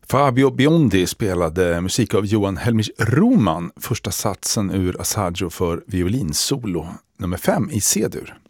Fabio Biondi spelade musik av Johan Helmich Roman, första satsen ur Assaggio för violinsolo, nummer 5 i C-dur.